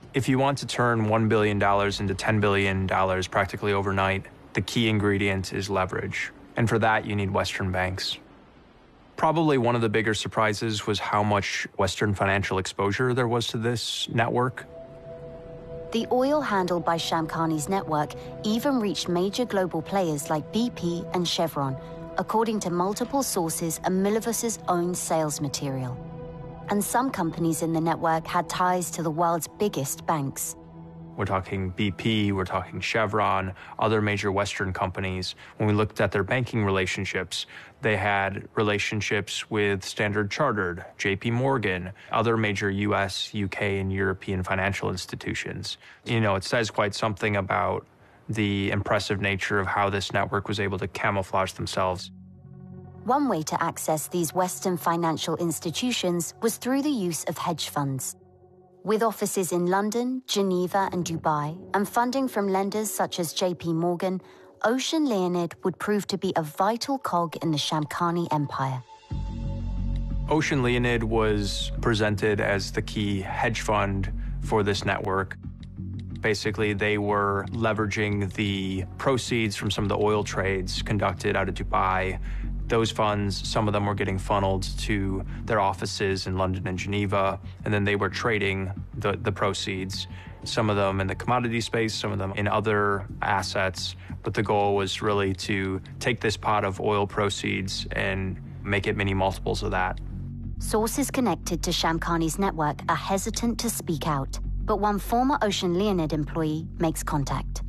If you want to turn $1 billion into $10 billion practically overnight, the key ingredient is leverage. And for that, you need Western banks. Probably one of the bigger surprises was how much Western financial exposure there was to this network. The oil handled by Shamkhani's network even reached major global players like BP and Chevron, according to multiple sources and Milivus's own sales material. And some companies in the network had ties to the world's biggest banks. We're talking BP, we're talking Chevron, other major Western companies. When we looked at their banking relationships, they had relationships with Standard Chartered, JP Morgan, other major US, UK, and European financial institutions. You know, it says quite something about the impressive nature of how this network was able to camouflage themselves. One way to access these Western financial institutions was through the use of hedge funds. With offices in London, Geneva, and Dubai, and funding from lenders such as JP Morgan, Ocean Leonid would prove to be a vital cog in the Shamkhani empire. Ocean Leonid was presented as the key hedge fund for this network. Basically, they were leveraging the proceeds from some of the oil trades conducted out of Dubai. Those funds, some of them were getting funneled to their offices in London and Geneva, and then they were trading the proceeds, some of them in the commodity space, some of them in other assets. But the goal was really to take this pot of oil proceeds and make it many multiples of that. Sources connected to Shamkhani's network are hesitant to speak out, but one former Ocean Leonid employee makes contact.